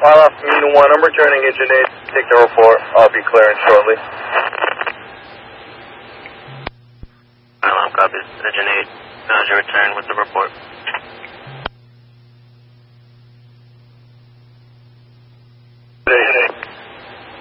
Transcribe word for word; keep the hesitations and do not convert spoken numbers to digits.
Mile off Mean one, I'm returning engine eight. Take the report. I'll be clearing shortly. Mile off, copies. Engine eight. How's your return with the report?